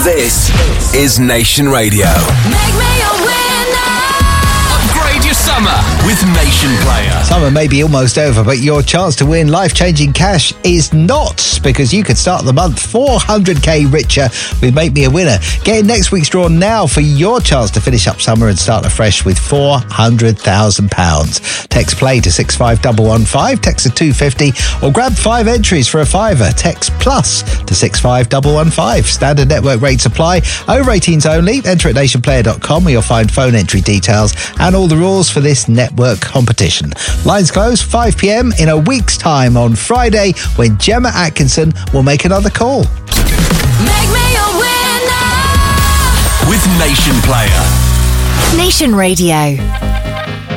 This is Nation Radio. Make me a winner. Upgrade your summer with Nation Player. Summer may be almost over, but your chance to win life-changing cash is not, because you could start the month 400k richer with Make Me a Winner. Get in next week's draw now for your chance to finish up summer and start afresh with £400,000. Text play to 65115, text to 250, or grab 5 entries for a £5. Text plus to 65115. Standard network rates apply. Over 18s only. Enter at nationplayer.com where you'll find phone entry details and all the rules for this network competition. Lines close 5 p.m. in a week's time on Friday, when Gemma Atkinson will make another call. Make me a winner. With Nation Player. Nation Radio.